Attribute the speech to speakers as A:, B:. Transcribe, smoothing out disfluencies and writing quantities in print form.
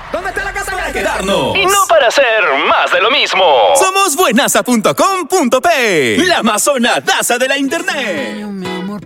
A: ¿Dónde está la casa para quedarnos?
B: Y no para hacer más de lo mismo.
A: Somos buenaza.com.p, la amazonadaza de la internet.